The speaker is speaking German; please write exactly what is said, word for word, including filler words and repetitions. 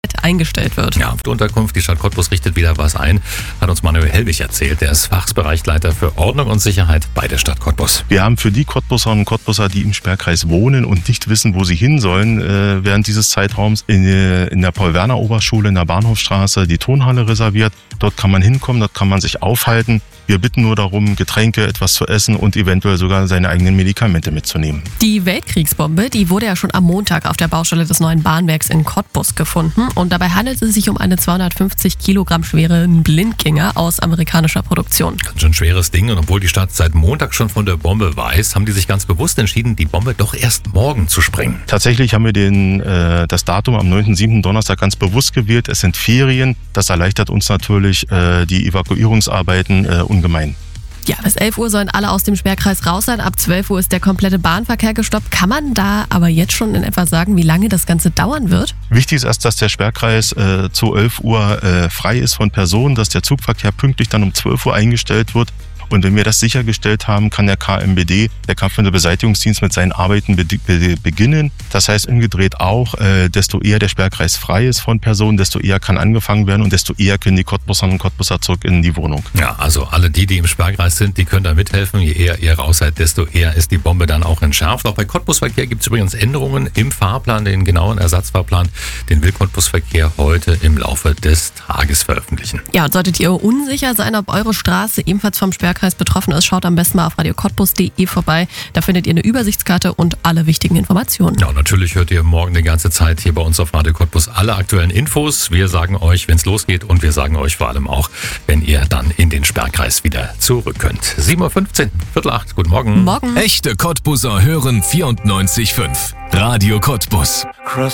eingestellt wird. Ja, die Unterkunft, die Stadt Cottbus richtet wieder was ein, hat uns Manuel Helwig erzählt. Der ist Fachbereichsleiter für Ordnung und Sicherheit bei der Stadt Cottbus. Wir haben für die Cottbuserinnen und Cottbuser, die im Sperrkreis wohnen und nicht wissen, wo sie hin sollen, äh, während dieses Zeitraums in, äh, in der Paul-Werner-Oberschule in der Bahnhofstraße die Turnhalle reserviert. Dort kann man hinkommen, dort kann man sich aufhalten. Wir bitten nur darum, Getränke, etwas zu essen und eventuell sogar seine eigenen Medikamente mitzunehmen. Die Weltkriegsbombe, die wurde ja schon am Montag auf der Baustelle des neuen Bahnwerks in Cottbus gefunden. Und dabei handelt es sich um einen zweihundertfünfzig Kilogramm schweren Blindgänger aus amerikanischer Produktion. Ganz schön schweres Ding. Und obwohl die Stadt seit Montag schon von der Bombe weiß, haben die sich ganz bewusst entschieden, die Bombe doch erst morgen zu sprengen. Tatsächlich haben wir den, äh, das Datum am neunten siebten Donnerstag ganz bewusst gewählt. Es sind Ferien. Das erleichtert uns natürlich äh, die Evakuierungsarbeiten äh, ungemein. Ja, bis elf Uhr sollen alle aus dem Sperrkreis raus sein. Ab zwölf Uhr ist der komplette Bahnverkehr gestoppt. Kann man da aber jetzt schon in etwa sagen, wie lange das Ganze dauern wird? Wichtig ist erst, dass der Sperrkreis äh, zu elf Uhr äh, frei ist von Personen, dass der Zugverkehr pünktlich dann um zwölf Uhr eingestellt wird. Und wenn wir das sichergestellt haben, kann der K M B D, der Kampfmittelbeseitigungsdienst, mit seinen Arbeiten be- be- beginnen. Das heißt umgedreht auch, äh, desto eher der Sperrkreis frei ist von Personen, desto eher kann angefangen werden und desto eher können die Cottbuserinnen und Cottbuser zurück in die Wohnung. Ja, also alle die, die im Sperrkreis sind, die können da mithelfen. Je eher ihr raus seid, desto eher ist die Bombe dann auch entschärft. Auch bei Cottbusverkehr gibt es übrigens Änderungen im Fahrplan, den genauen Ersatzfahrplan. Den will Cottbusverkehr heute im Laufe des Tages veröffentlichen. Ja, und solltet ihr unsicher sein, ob eure Straße ebenfalls vom Sperrkreis betroffen ist, schaut am besten mal auf radio cottbus punkt de vorbei. Da findet ihr eine Übersichtskarte und alle wichtigen Informationen. Ja, und natürlich hört ihr morgen die ganze Zeit hier bei uns auf Radio Cottbus alle aktuellen Infos. Wir sagen euch, wenn es losgeht, und wir sagen euch vor allem auch, wenn ihr dann in den Sperrkreis wieder zurück könnt. sieben Uhr fünfzehn, Viertel acht, guten Morgen. Morgen. Echte Cottbuser hören vierundneunzig Komma fünf. Radio Cottbus.